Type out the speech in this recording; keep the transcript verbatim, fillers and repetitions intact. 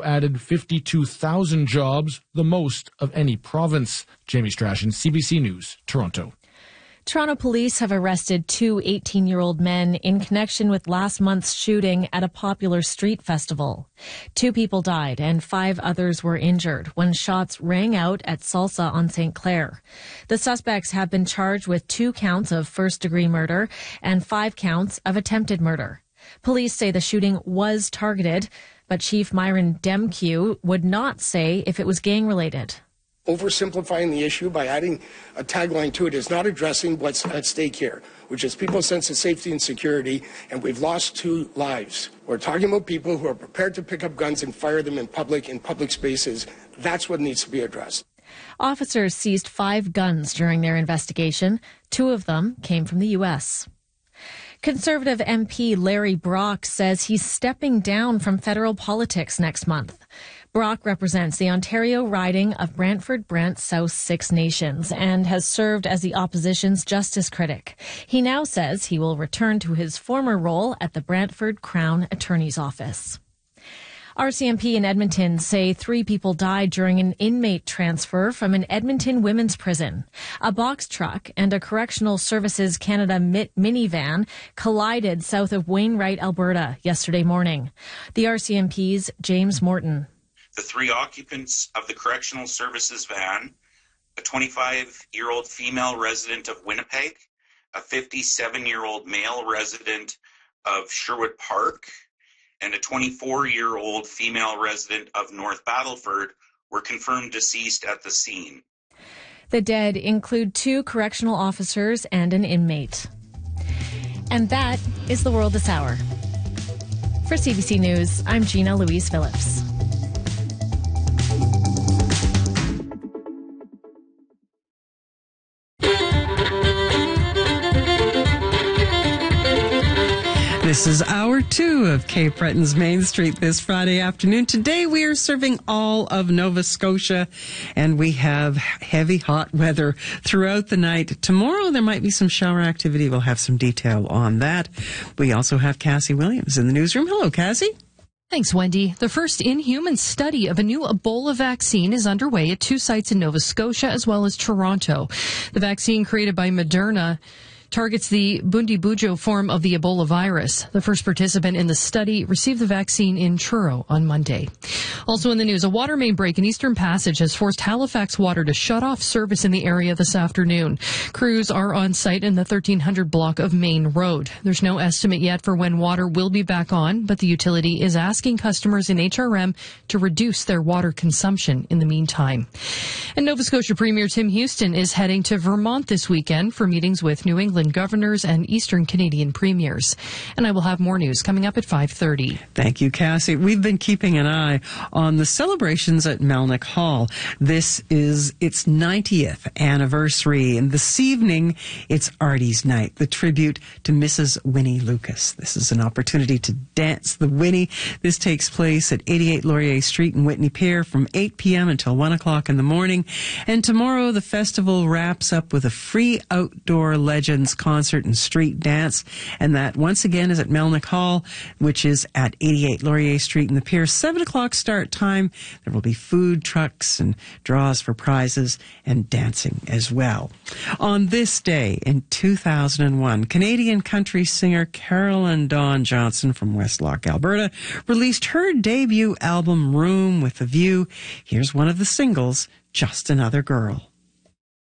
added fifty-two thousand jobs, the most of any province. Jamie Strachan, C B C News, Toronto. Toronto police have arrested two eighteen-year-old men in connection with last month's shooting at a popular street festival. Two people died and five others were injured when shots rang out at Salsa on Saint Clair. The suspects have been charged with two counts of first-degree murder and five counts of attempted murder. Police say the shooting was targeted, but Chief Myron Demkew would not say if it was gang-related. Oversimplifying the issue by adding a tagline to it is not addressing what's at stake here, which is people's sense of safety and security, and we've lost two lives. We're talking about people who are prepared to pick up guns and fire them in public, in public spaces. That's what needs to be addressed. Officers seized five guns during their investigation. Two of them came from the U S Conservative M P Larry Brock says he's stepping down from federal politics next month. Brock represents the Ontario riding of Brantford-Brant South Six Nations and has served as the opposition's justice critic. He now says he will return to his former role at the Brantford Crown Attorney's Office. R C M P in Edmonton say three people died during an inmate transfer from an Edmonton women's prison. A box truck and a Correctional Services Canada minivan collided south of Wainwright, Alberta, yesterday morning. The R C M P's James Morton. The three occupants of the Correctional Services van, a twenty-five-year-old female resident of Winnipeg, a fifty-seven-year-old male resident of Sherwood Park, and a twenty-four-year-old female resident of North Battleford were confirmed deceased at the scene. The dead include two correctional officers and an inmate. And that is the world this hour. For C B C News, I'm Gina Louise Phillips. This is hour two of Cape Breton's Main Street this Friday afternoon. Today we are serving all of Nova Scotia, and we have heavy hot weather throughout the night. Tomorrow there might be some shower activity. We'll have some detail on that. We also have Cassie Williams in the newsroom. Hello, Cassie. Thanks, Wendy. The first in-human study of a new Ebola vaccine is underway at two sites in Nova Scotia as well as Toronto. The vaccine created by Moderna targets the Bundibugyo form of the Ebola virus. The first participant in the study received the vaccine in Truro on Monday. Also in the news, a water main break in Eastern Passage has forced Halifax Water to shut off service in the area this afternoon. Crews are on site in the thirteen hundred block of Main Road. There's no estimate yet for when water will be back on, but the utility is asking customers in H R M to reduce their water consumption in the meantime. And Nova Scotia Premier Tim Houston is heading to Vermont this weekend for meetings with New England governors and Eastern Canadian premiers. And I will have more news coming up at five thirty. Thank you, Cassie. We've been keeping an eye on the celebrations at Melnick Hall. This is its ninetieth anniversary, and this evening it's Artie's Night, the tribute to Missus Winnie Lucas. This is an opportunity to dance the Winnie. This takes place at eighty-eight Laurier Street in Whitney Pier from eight p.m. until one o'clock in the morning. And tomorrow the festival wraps up with a free outdoor Legends concert and street dance, and that once again is at Melnick Hall, which is at eighty-eight Laurier Street in the Pier. Seven o'clock start time. There will be food trucks and draws for prizes and dancing as well. On this day in two thousand one, Canadian country singer Carolyn Dawn Johnson from Westlock, Alberta, released her debut album Room with a View. Here's one of the singles, Just Another Girl.